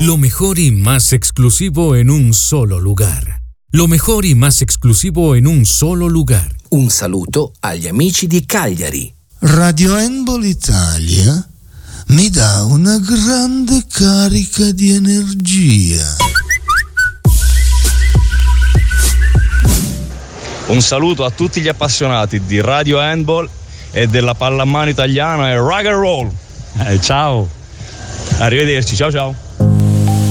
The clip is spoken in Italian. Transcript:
Lo mejor y más exclusivo en un solo lugar. Lo mejor y más exclusivo en un solo lugar. Un saluto agli amici di Cagliari. Radio Handball Italia mi dà una grande carica di energia. Un saluto a tutti gli appassionati di Radio Handball e della pallamano italiana e rock and roll. Ciao, arrivederci, ciao ciao.